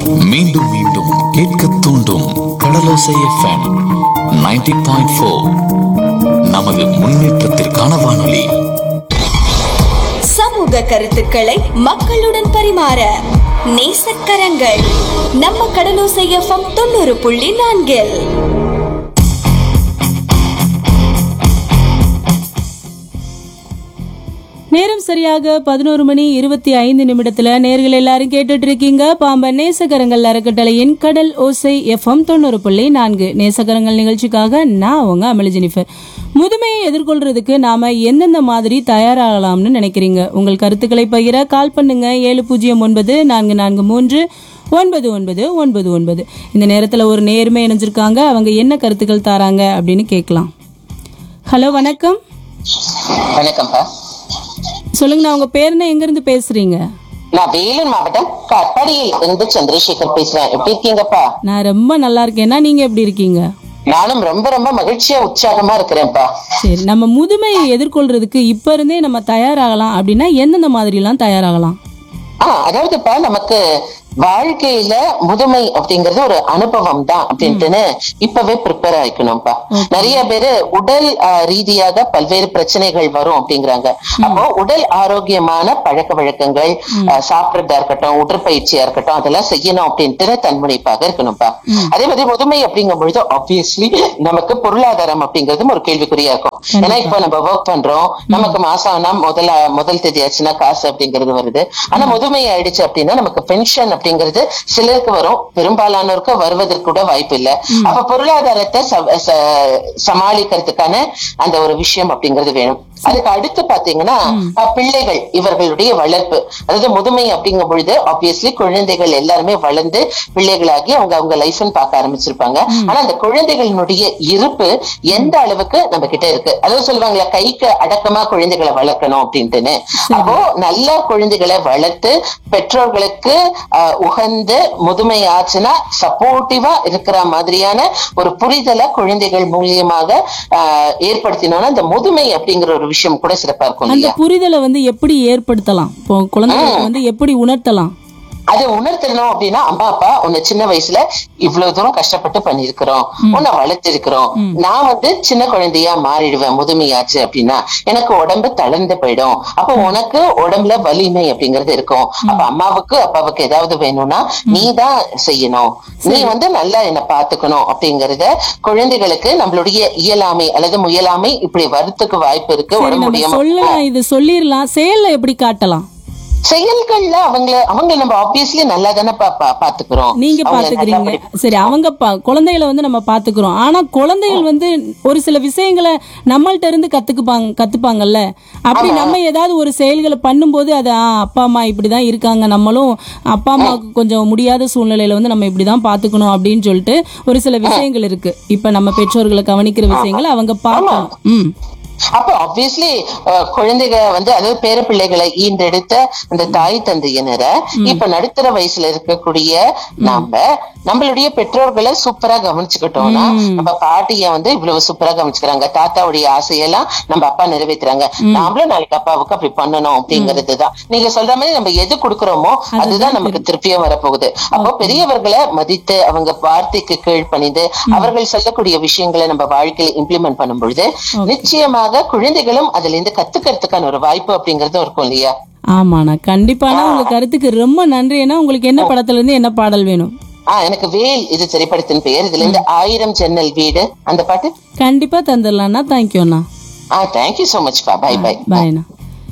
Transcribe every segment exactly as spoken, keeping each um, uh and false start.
மீண்டும் மீண்டும் கேட்க தூண்டும் கடலோசை எஃப்எம் நைன்டி பாயிண்ட் ஃபோர். நமது முன்னேற்றத்திற்கான வானொலி. சமூக கருத்துக்களை மக்களுடன் பரிமாற நேசக்கரங்கள் நம்ம கடலோசை எஃப்எம் தொண்ணூறு புள்ளி நான்கில். நேரம் சரியாக பதினோரு மணி இருபத்தி ஐந்து நிமிடத்துல நேர்கள் எல்லாரும் கேட்டுட்டு இருக்கீங்க பாம்பன் நேசகரங்கள் அறக்கட்டளையின் கடல் ஓசை எஃப்எம் தொண்ணூறு புள்ளி நான்கு. நேசகரங்கள் நிகழ்ச்சிக்காக நான் உங்க அமளி ஜெனிஃபர். முதுமையை எதிர்கொள்றதுக்கு நாம எந்தெந்த மாதிரி தயாராகலாம்னு நினைக்கிறீங்க? உங்கள் கருத்துக்களை பகிர கால் பண்ணுங்க. ஏழு பூஜ்ஜியம் ஒன்பது நான்கு நான்கு மூன்று ஒன்பது ஒன்பது ஒன்பது ஒன்பது. இந்த நேரத்துல ஒரு நேர்மை இணைஞ்சிருக்காங்க. அவங்க என்ன கருத்துக்கள் தராங்க அப்படின்னு கேட்கலாம். ஹலோ, வணக்கம். வணக்கம்ப்பா. சொல்லுங்க, நான் உங்க பேருன்னு எங்க இருந்து பேசுறீங்க? நான் வேலூர் மாவட்டம் காட்பாடியில் இருந்து சந்திரசேகர் பேசுறேன். எப்படி இருக்கீங்கப்பா? நான் ரொம்ப நல்லா இருக்கேன்னா, நீங்க எப்படி இருக்கீங்க? நானும் ரொம்ப ரொம்ப மகிழ்ச்சியா உற்சாகமா இருக்கிறேன்ப்பா. சரி, நம்ம முதுமையை எதிர்கொள்றதுக்கு இப்ப இருந்தே நம்ம தயாராகலாம் அப்படின்னா எந்தெந்த மாதிரி எல்லாம் தயாராகலாம்? ஆஹ் அதாவதுப்பா, நமக்கு வாழ்க்கையில முதுமை அப்படிங்கறது ஒரு அனுபவம் தான் அப்படின்ட்டுன்னு இப்பவே ப்ரிப்பேர் ஆயிக்கணும்ப்பா. நிறைய பேரு உடல் ரீதியாக பல்வேறு பிரச்சனைகள் வரும் அப்படிங்கிறாங்க. அப்போ உடல் ஆரோக்கியமான பழக்க வழக்கங்கள், சாப்பிட்றதா இருக்கட்டும், உடற்பயிற்சியா இருக்கட்டும், அதெல்லாம் செய்யணும் அப்படின்ட்டு தன்முனைப்பாக இருக்கணும்ப்பா. அதே மாதிரி முதுமை அப்படிங்கும் பொழுது ஆப்வியஸ்லி நமக்கு பொருளாதாரம் அப்படிங்கறதும் ஒரு கேள்விக்குறியா இருக்கும். ஏன்னா இப்ப நம்ம ஒர்க் பண்றோம், நமக்கு மாசம் ஆனா முதல் முதல் தேதி ஆச்சுன்னா காசு அப்படிங்கிறது வருது. ஆனா முதுமை ஆயிடுச்சு அப்படின்னா நமக்கு பென்ஷன் அப்படிங்கிறது சிலருக்கு வரும், பெரும்பாலானோருக்கு வருவதற்கு கூட வாய்ப்பு இல்லை. அப்ப பொருளாதாரத்தை சமாளிக்கிறதுக்கான அந்த ஒரு விஷயம் அப்படிங்கிறது வேணும். அதுக்கு அடுத்து பாத்தீங்கன்னா பிள்ளைகள், இவர்களுடைய வளர்ப்பு. அதாவது முதுமை அப்படிங்கும் பொழுது ஆப்வியஸ்லி குழந்தைகள் எல்லாருமே வளர்ந்து பிள்ளைகளாகி அவங்க அவங்க லைஃப் பார்க்க ஆரம்பிச்சிருப்பாங்க. ஆனா அந்த குழந்தைகளினுடைய இருப்பு எந்த அளவுக்கு நம்ம கிட்ட இருக்கு, அதாவது சொல்லுவாங்களா கைக்கு அடக்கமா குழந்தைகளை வளர்க்கணும் அப்படின்ட்டுன்னு. அப்போ நல்ல குழந்தைகளை வளர்த்து பெற்றோர்களுக்கு அஹ் உகந்து முதுமை ஆச்சுன்னா சப்போர்ட்டிவா இருக்கிற மாதிரியான ஒரு புரிதலை குழந்தைகள் மூலியமாக அஹ் ஏற்படுத்தினோம்னா இந்த முதுமை அப்படிங்கிற ஒரு விஷயம் கூட சிறப்பா இருக்கும். அந்த புரிதலை வந்து எப்படி ஏற்படுத்தலாம்? இப்போ குழந்தைகளுக்கு வந்து எப்படி உணர்த்தலாம்? அதை உணர்த்தணும் அப்படின்னா, அம்மா அப்பா உன்னை சின்ன வயசுல இவ்வளவு தூரம் கஷ்டப்பட்டு பண்ணிருக்கிறோம், உன்னை வளர்த்திருக்கிறோம். நான் வந்து சின்ன குழந்தையா மாறிடுவேன் முதுமையாச்சு அப்படின்னா, எனக்கு உடம்பு தளர்ந்து போயிடும். அப்ப உனக்கு உடம்புல வலிமை அப்படிங்கறது இருக்கும். அப்ப அம்மாவுக்கு அப்பாவுக்கு ஏதாவது வேணும்னா நீ தான் செய்யணும், நீ வந்து நல்லா என்ன பாத்துக்கணும் அப்படிங்கறத குழந்தைகளுக்கு நம்மளுடைய இயலாமை அல்லது முயலாமை இப்படி வரத்துக்கு வாய்ப்பு இருக்கு. உடம்பு முடியாம சொல்லலாம், இது சொல்லிடலாம், செயல்ல எப்படி காட்டலாம்? செயல்கள்ல அவங்கள அவங்க நம்ம ஆப்வியஸ்லி நல்லா தானே பாத்துக்கிறோம். நீங்க பாத்துக்கிறீங்க, சரி. அவங்க குழந்தைகளை வந்து நம்ம பாத்துக்கிறோம். ஆனா குழந்தைகள் வந்து ஒரு சில விஷயங்களை நம்மள்ட்ட இருந்து கத்துக்குப்பாங்க கத்துப்பாங்கல்ல. அப்படி நம்ம ஏதாவது ஒரு செயல்களை பண்ணும்போது அது அப்பா அம்மா இப்படிதான் இருக்காங்க, நம்மளும் அப்பா அம்மாவுக்கு கொஞ்சம் முடியாத சூழ்நிலையில வந்து நம்ம இப்படிதான் பாத்துக்கணும் அப்படின்னு சொல்லிட்டு ஒரு சில விஷயங்கள் இருக்கு. இப்ப நம்ம பெற்றோர்களை கவனிக்கிற விஷயங்களை அவங்க பார்க்கணும். உம் அப்ப ஆப்வியஸ்லி குழந்தைக வந்து, அதாவது பேர பிள்ளைகளை ஈண்டெடுத்த அந்த தாய் தந்தையினரை இப்ப நடுத்தர வயசுல இருக்கக்கூடிய நாம நம்மளுடைய பெற்றோர்களை சூப்பரா கவனிச்சுக்கிட்டோம்னா, நம்ம பாட்டிய வந்து இவ்வளவு சூப்பரா கவனிச்சுக்கிறாங்க, தாத்தாவுடைய ஆசையெல்லாம் நம்ம அப்பா நிறைவேற்றுறாங்க, நாமளும் நாளைக்கு அப்பாவுக்கு அப்படி பண்ணணும் அப்படிங்கறதுதான். நீங்க சொல்ற மாதிரி நம்ம எது கொடுக்கறோமோ அதுதான் நமக்கு திருப்பியும் வரப்போகுது. அப்போ பெரியவர்களை மதித்து அவங்க வார்த்தைக்கு கீழ் பணிந்து அவர்கள் சொல்லக்கூடிய விஷயங்களை நம்ம வாழ்க்கையில இம்ப்ளிமெண்ட் பண்ணும் பொழுது நிச்சயமாக குழந்தைகளும் அதுல இருந்து கத்துக்கிறதுக்கான ஒரு வாய்ப்பு அப்படிங்கறது இருக்கும் இல்லையா? ஆமாண்ணா, கண்டிப்பானா உங்க கருத்துக்கு ரொம்ப நன்றி. ஏன்னா உங்களுக்கு என்ன படத்துல இருந்து என்ன பாடல் வேணும்? ஆஹ் எனக்கு வேல் இது திரைப்படத்தின் பெயர். இதுல இருந்து ஆயிரம் ஜன்னல் வீடு அந்த பாட்டு கண்டிப்பா தந்துடலாம்ண்ணா. தேங்க்யூண்ணா. ஆஹ் தேங்க்யூ சோ மச் பா. By by. பாய்ண்ணா.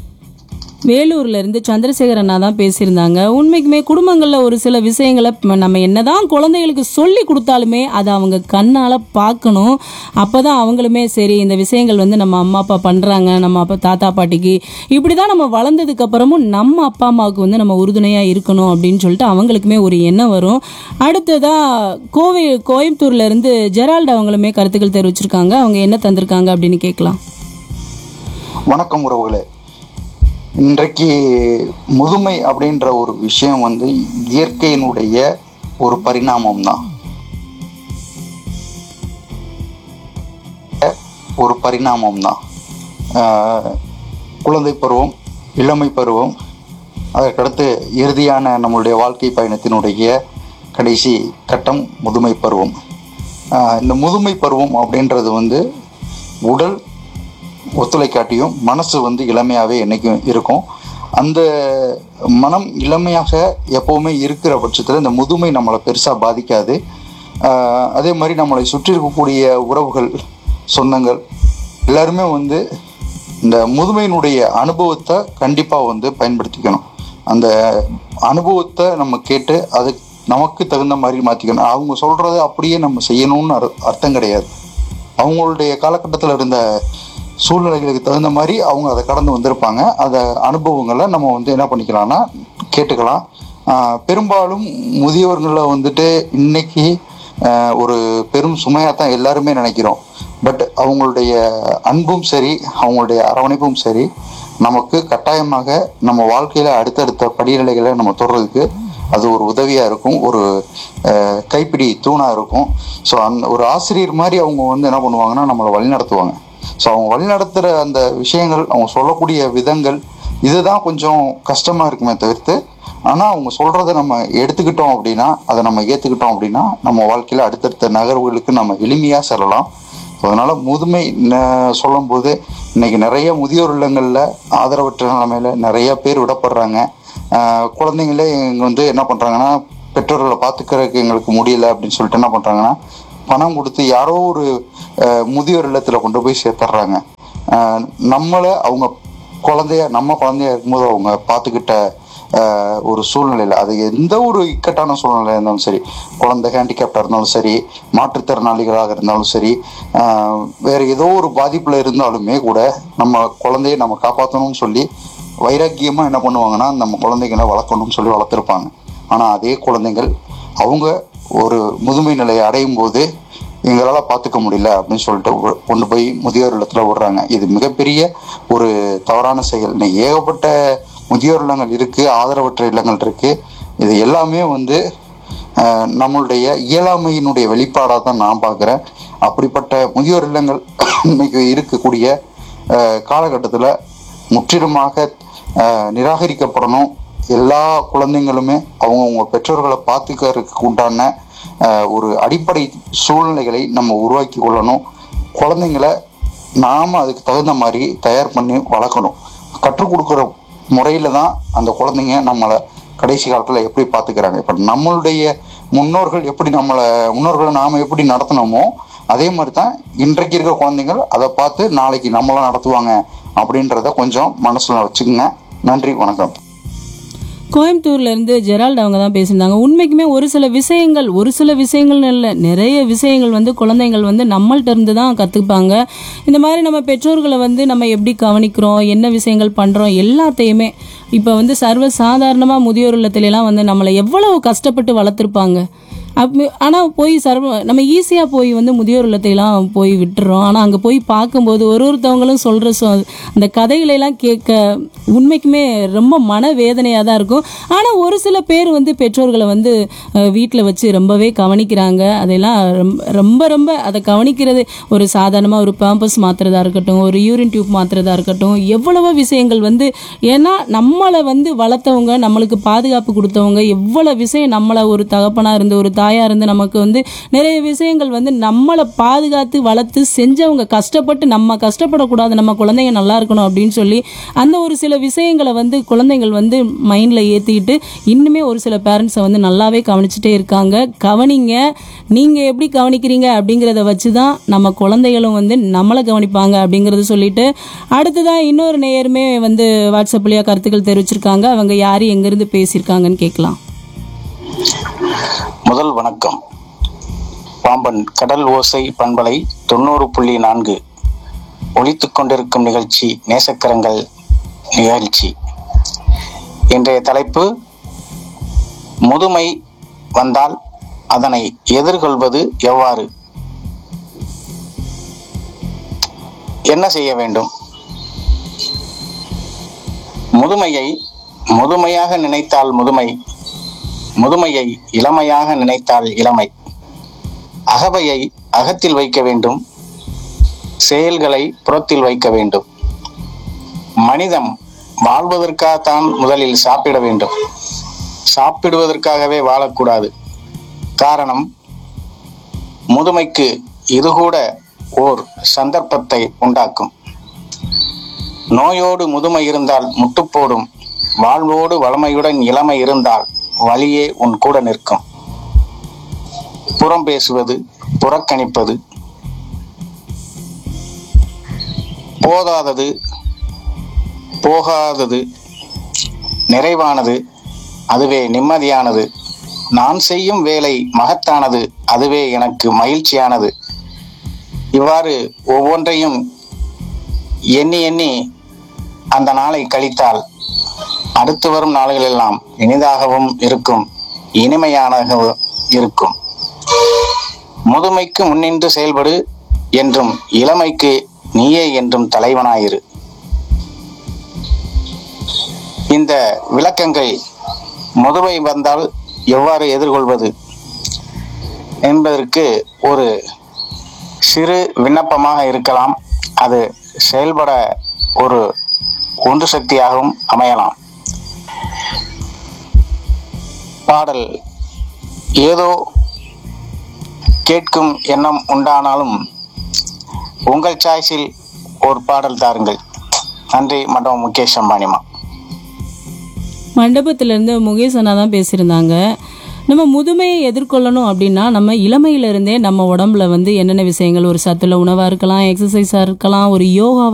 வேலூர்ல இருந்து சந்திரசேகர் அண்ணா தான் பேசியிருந்தாங்க. உண்மைக்குமே குடும்பங்கள்ல ஒரு சில விஷயங்களை நம்ம என்னதான் குழந்தைகளுக்கு சொல்லி கொடுத்தாலுமே அதை அவங்க கண்ணால பார்க்கணும். அப்பதான் அவங்களுமே சரி இந்த விஷயங்கள் வந்து நம்ம அம்மா அப்பா பண்றாங்க, நம்ம அப்பா தாத்தா பாட்டிக்கு இப்படிதான் நம்ம வளர்ந்ததுக்கு அப்புறமும் நம்ம அப்பா அம்மாவுக்கு வந்து நம்ம உறுதுணையா இருக்கணும் அப்படின்னு சொல்லிட்டு அவங்களுக்குமே ஒரு எண்ணம் வரும். அடுத்ததா கோவை கோயம்புத்தூர்ல இருந்து ஜெரால்டு அவங்களுமே கருத்துக்கள் தெரிவிச்சிருக்காங்க. அவங்க என்ன தந்திருக்காங்க அப்படின்னு கேட்கலாம். வணக்கம் உறவுகளே. இன்றைக்கு முதுமை அப்படின்ற ஒரு விஷயம் வந்து இயற்கையினுடைய ஒரு பரிணாமம் தான். ஒரு பரிணாமம் தான் குழந்தை பருவம், இளமை பருவம், அதற்கடுத்து இறுதியான நம்மளுடைய வாழ்க்கை பயணத்தினுடைய கடைசி கட்டம் முதுமை பருவம். ஆஹ் இந்த முதுமை பருவம் அப்படின்றது வந்து உடல் ஒத்துழைக்காட்டியும் மனசு வந்து இளமையாகவே என்னைக்கும் இருக்கும். அந்த மனம் இளமையாக எப்போவுமே இருக்கிற பட்சத்தில் இந்த முதுமை நம்மளை பெருசாக பாதிக்காது. ஆஹ் அதே மாதிரி நம்மளை சுற்றி இருக்கக்கூடிய உறவுகள், சொந்தங்கள் எல்லாருமே வந்து இந்த முதுமையினுடைய அனுபவத்தை கண்டிப்பாக வந்து பயன்படுத்திக்கணும். அந்த அனுபவத்தை நம்ம கேட்டு அது நமக்கு தகுந்த மாதிரி மாற்றிக்கணும். அவங்க சொல்கிறத அப்படியே நம்ம செய்யணும்னு அர் அர்த்தம் கிடையாது. அவங்களுடைய காலகட்டத்தில் இருந்த சூழ்நிலைகளுக்கு தகுந்த மாதிரி அவங்க அதை கடந்து வந்திருப்பாங்க. அந்த அனுபவங்களை நம்ம வந்து என்ன பண்ணிக்கலாம்னா கேட்டுக்கலாம். பெரும்பாலும் முதியோர்களை வந்துட்டு இன்னைக்கு ஒரு பெரும் சுமையாக தான் எல்லாருமே நினைக்கிறோம். பட் அவங்களுடைய அன்பும் சரி, அவங்களுடைய அரவணைப்பும் சரி, நமக்கு கட்டாயமாக நம்ம வாழ்க்கையில் அடுத்தடுத்த படிநிலைகளை நம்ம தொடர்றதுக்கு அது ஒரு உதவியாக இருக்கும், ஒரு கைப்பிடி தூணாக இருக்கும். ஸோ அந்த ஒரு ஆசிரியர் மாதிரி அவங்க வந்து என்ன பண்ணுவாங்கன்னா நம்மளை வழிநடத்துவாங்க. ஸோ அவங்க வழிநடத்துகிற அந்த விஷயங்கள், அவங்க சொல்லக்கூடிய விதங்கள், இதுதான் கொஞ்சம் கஷ்டமாக இருக்குமே தவிர்த்து, ஆனால் அவங்க சொல்கிறத நம்ம எடுத்துக்கிட்டோம் அப்படின்னா, அதை நம்ம ஏற்றுக்கிட்டோம் அப்படின்னா நம்ம வாழ்க்கையில் அடுத்தடுத்த நகர்வுகளுக்கு நம்ம எளிமையாக செல்லலாம். அதனால் முதுமை சொல்லும்போது இன்னைக்கு நிறைய முதியோர் இல்லங்களில் ஆதரவற்ற நிலைமையில் நிறைய பேர் விடப்படுறாங்க. குழந்தைங்களே இங்கே வந்து என்ன பண்ணுறாங்கன்னா, பெற்றோர்களை பார்த்துக்கிறதுக்கு எங்களுக்கு முடியல அப்படின்னு சொல்லிட்டு என்ன பண்ணுறாங்கன்னா, பணம் கொடுத்து யாரோ ஒரு முதியோர் இல்லத்தில் கொண்டு போய் சேர்த்துட்றாங்க. நம்மளை அவங்க குழந்தைய நம்ம குழந்தைய இருக்கும்போது அவங்க பார்த்துக்கிட்ட ஒரு சூழ்நிலையில், அது எந்த ஒரு இக்கட்டான சூழ்நிலையாக இருந்தாலும் சரி, குழந்தை ஹேண்டிகேப்டாக இருந்தாலும் சரி, மாற்றுத்திறனாளிகளாக இருந்தாலும் சரி, வேறு ஏதோ ஒரு பாதிப்பில் இருந்தாலுமே கூட நம்ம குழந்தைய நம்ம காப்பாற்றணும்னு சொல்லி வைராக்கியமாக என்ன பண்ணுவாங்கன்னா நம்ம குழந்தைகளை வளர்க்கணும்னு சொல்லி வளர்த்துருப்பாங்க. ஆனால் அதே குழந்தைகள் அவங்க ஒரு முதுமை நிலையை அடையும் போது எங்களால் பார்த்துக்க முடியல அப்படின்னு சொல்லிட்டு கொண்டு போய் முதியோர் இல்லத்தில் விடுறாங்க. இது மிகப்பெரிய ஒரு தவறான செயல். இன்னைக்கு ஏகப்பட்ட முதியோர் இல்லங்கள் இருக்குது, ஆதரவற்ற இல்லங்கள் இருக்குது. இது எல்லாமே வந்து நம்மளுடைய இயலாமையினுடைய வெளிப்பாடாக தான் நான் பார்க்குறேன். அப்படிப்பட்ட முதியோர் இல்லங்கள் இன்னைக்கு இருக்கக்கூடிய காலகட்டத்தில் முற்றிலுமாக நிராகரிக்கப்படணும். எல்லா குழந்தைங்களுமே அவங்கவுங்க பெற்றோர்களை பார்த்துக்கிறதுக்கு உண்டான ஒரு அடிப்படை சூழ்நிலைகளை நம்ம உருவாக்கி கொள்ளணும். குழந்தைங்களை நாம் அதுக்கு தகுந்த மாதிரி தயார் பண்ணி வளர்க்கணும். கற்றுக் கொடுக்குற முறையில் தான் அந்த குழந்தைங்க நம்மளை கடைசி காலத்தில் எப்படி பார்த்துக்கிறாங்க. இப்போ நம்மளுடைய முன்னோர்கள் எப்படி நம்மளை முன்னோர்களை நாம் எப்படி நடத்தினோமோ அதே மாதிரி தான் இன்றைக்கு இருக்கிற குழந்தைங்கள் அதை பார்த்து நாளைக்கு நம்மளாம் நடத்துவாங்க அப்படின்றத கொஞ்சம் மனசில் வச்சுக்கோங்க. நன்றி, வணக்கம். கோயம்புத்தூர்ல இருந்து ஜெரால்ட் அவங்க தான் பேசியிருந்தாங்க. உண்மைக்குமே ஒரு சில விஷயங்கள் ஒரு சில விஷயங்கள் இல்லை, நிறைய விஷயங்கள் வந்து குழந்தைகள் வந்து நம்மள்ட்ட இருந்து தான் கற்றுப்பாங்க. இந்த மாதிரி நம்ம பெற்றோர்களை வந்து நம்ம எப்படி கவனிக்கிறோம், என்ன விஷயங்கள் பண்ணுறோம், எல்லாத்தையுமே இப்போ வந்து சர்வ சாதாரணமாக முதியோர் இல்லத்திலலாம் வந்து நம்மளை எவ்வளவு கஷ்டப்பட்டு வளர்த்துருப்பாங்க. அப் ஆனால் போய் சர்வ நம்ம ஈஸியாக போய் வந்து முதியோர் இல்லத்தையெல்லாம் போய் விட்டுறோம். ஆனால் அங்கே போய் பார்க்கும்போது ஒரு ஒருத்தவங்களும் சொல்கிற சொ அந்த கதைகளெல்லாம் கேட்க உண்மைக்குமே ரொம்ப மனவேதனையாக தான் இருக்கும். ஆனால் ஒரு சில பேர் வந்து பெற்றோர்களை வந்து வீட்டில் வச்சு ரொம்பவே கவனிக்கிறாங்க. அதெல்லாம் ரொம்ப ரொம்ப ரொம்ப அதை கவனிக்கிறது ஒரு சாதாரணமாக ஒரு பேம்பஸ் மாற்றுறதா இருக்கட்டும், ஒரு யூரின் டியூப் மாற்றுறதா இருக்கட்டும், எவ்வளவோ விஷயங்கள் வந்து, ஏன்னா நம்மளை வந்து வளர்த்தவங்க, நம்மளுக்கு பாதுகாப்பு கொடுத்தவங்க, எவ்வளோ விஷயம் நம்மளை ஒரு தகப்பனாக இருந்து ஒரு தாயா இருந்து நமக்கு வந்து நிறைய விஷயங்கள் வந்து நம்மளை பாதுகாத்து வளர்த்து செஞ்சவங்க, கஷ்டப்பட்டு நம்ம கஷ்டப்படக்கூடாது, நம்ம குழந்தைங்க நல்லா இருக்கணும் அப்படின்னு சொல்லி அந்த ஒரு சில விஷயங்களை வந்து குழந்தைகள் வந்து மைண்டில் ஏற்றிக்கிட்டு இன்னுமே ஒரு சில பேரண்ட்ஸை வந்து நல்லாவே கவனிச்சுட்டே இருக்காங்க. கவனிங்க, நீங்கள் எப்படி கவனிக்கிறீங்க அப்படிங்கிறத வச்சு தான் நம்ம குழந்தைகளும் வந்து நம்மளை கவனிப்பாங்க அப்படிங்கிறத சொல்லிட்டு, அடுத்ததான் இன்னொரு நேயருமே வந்து வாட்ஸ்அப்லேயே கருத்துக்கள் தெரிவிச்சிருக்காங்க. அவங்க யார் எங்கேருந்து பேசியிருக்காங்கன்னு கேட்கலாம். முதல் வணக்கம். பாம்பன் கடல் ஓசை பண்பலை தொண்ணூறு புள்ளி நான்கு ஒலித்துக் கொண்டிருக்கும் நிகழ்ச்சி நேசக்கரங்கள் நிகழ்ச்சி. இன்றைய தலைப்பு, முதுமை வந்தால் அதனை எதிர்கொள்வது எவ்வாறு, என்ன செய்ய வேண்டும்? முதுமையை முதுமையாக நினைத்தால் முதுமை, முதுமையை இளமையாக நினைத்தால் இளமை. அகவையை அகத்தில் வைக்க வேண்டும், செயல்களை புறத்தில் வைக்க வேண்டும். மனிதம் வாழ்வதற்காகத்தான் முதலில் சாப்பிட வேண்டும், சாப்பிடுவதற்காகவே வாழக்கூடாது. காரணம், முதுமைக்கு இது கூட ஓர் சந்தர்ப்பத்தை உண்டாக்கும். நோயோடு முதுமை இருந்தால் முட்டுப்போடும், வாழ்வோடு வளமையுடன் இளமை இருந்தால் வழியே உன் கூட நிற்கும். புறம் பேசுவது, புறக்கணிப்பது, போதாதது, போகாதது, நிறைவானது, அதுவே நிம்மதியானது. நான் செய்யும் வேலை மகத்தானது, அதுவே எனக்கு மகிழ்ச்சியானது. இவ்வாறு ஒவ்வொன்றையும் எண்ணி எண்ணி அந்த நாளை கழித்தால் அடுத்து வரும் நாள்கள் எல்லாம் இனிதாகவும் இருக்கும், இனிமையானகவும் இருக்கும். முதுமைக்கு முன்னின்று செயல்படு என்றும் இளமைக்கு நீயே என்றும் தலைவனாயிரு. இந்த விளக்கங்கள் முதுமை வந்தால் எவ்வாறு எதிர்கொள்வது என்பதற்கு ஒரு சிறு விண்ணப்பமாக இருக்கலாம். அது செயல்பட ஒரு ஒன்று சக்தியாகவும் அமையலாம். பாடல் ஏதோ கேட்கும் எண்ணம் உண்டானாலும் உங்கள் சாய்ஸில் ஒரு பாடல் தாருங்கள். நன்றி. மண்டபம் முகேஷ் அம்பானிமா. மண்டபத்திலேருந்து முகேஷ் அண்ணா தான் பேசியிருந்தாங்க. நம்ம முதுமையை எதிர்கொள்ளணும் அப்படின்னா நம்ம இளமையிலிருந்தே நம்ம உடம்புல வந்து என்னென்ன விஷயங்கள், ஒரு சத்துள்ள உணவாக இருக்கலாம், எக்ஸசைஸாக இருக்கலாம், ஒரு யோகா